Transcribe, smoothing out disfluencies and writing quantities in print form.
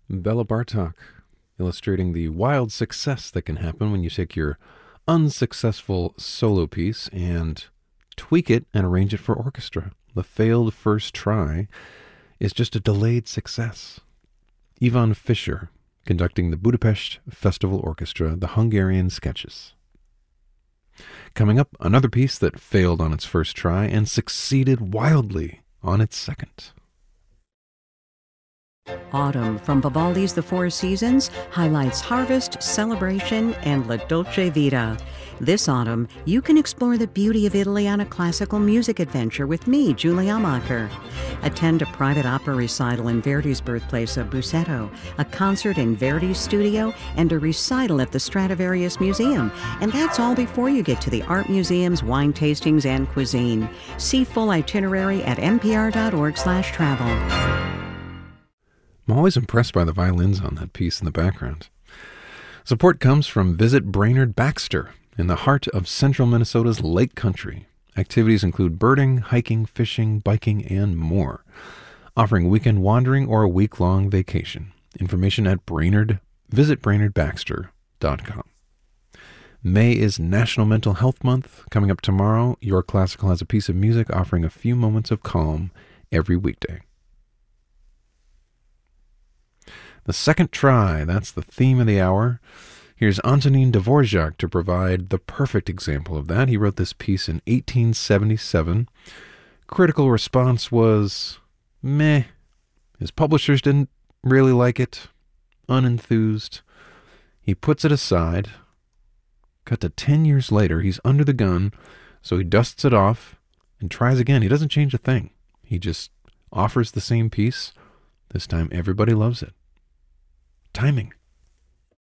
Bela Bartok, illustrating the wild success that can happen when you take your unsuccessful solo piece and tweak it and arrange it for orchestra. The failed first try is just a delayed success. Ivan Fischer, conducting the Budapest Festival Orchestra, the Hungarian Sketches. Coming up, another piece that failed on its first try and succeeded wildly on its second. Autumn from Vivaldi's The Four Seasons highlights harvest, celebration, and La Dolce Vita. This autumn, you can explore the beauty of Italy on a classical music adventure with me, Julie Amacher. Attend a private opera recital in Verdi's birthplace of Busseto, a concert in Verdi's studio, and a recital at the Stradivarius Museum. And that's all before you get to the art museums, wine tastings, and cuisine. See full itinerary at npr.org/travel. I'm always impressed by the violins on that piece in the background. Support comes from Visit Brainerd Baxter in the heart of central Minnesota's Lake Country. Activities include birding, hiking, fishing, biking, and more. Offering weekend wandering or a week-long vacation. Information at Visit BrainerdBaxter.com. May is National Mental Health Month. Coming up tomorrow, Your Classical has a piece of music offering a few moments of calm every weekday. The second try, that's the theme of the hour. Here's Antonin Dvorak to provide the perfect example of that. He wrote this piece in 1877. Critical response was meh. His publishers didn't really like it. Unenthused. He puts it aside. Cut to 10 years later, he's under the gun, so he dusts it off and tries again. He doesn't change a thing. He just offers the same piece. This time everybody loves it. Timing.